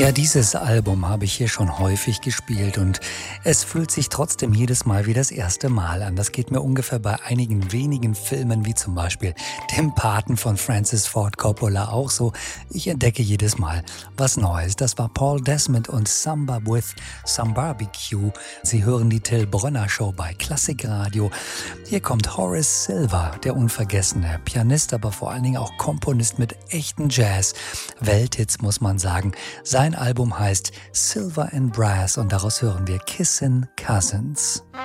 Ja, dieses Album habe ich hier schon häufig gespielt und es fühlt sich trotzdem jedes Mal wie das erste Mal an. Das geht mir ungefähr bei einigen wenigen Filmen, wie zum Beispiel dem Paten von Francis Ford Coppola auch so. Ich entdecke jedes Mal was Neues. Das war Paul Desmond und Samba with Some Barbecue. Sie hören die Till Brönner Show bei Klassikradio. Hier kommt Horace Silver, der unvergessene Pianist, aber vor allen Dingen auch Komponist mit echten Jazz. Welthits, muss man sagen. Sein Album heißt Silver and Brass und daraus hören wir Kissin' Cousins.